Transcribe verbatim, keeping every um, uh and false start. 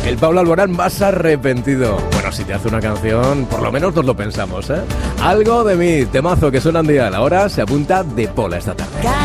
El Pablo Alborán más arrepentido. Bueno, si te hace una canción, por lo menos nos lo pensamos, ¿eh? Algo de mí, temazo que suena en Dial. Ahora se apunta de Pola esta tarde.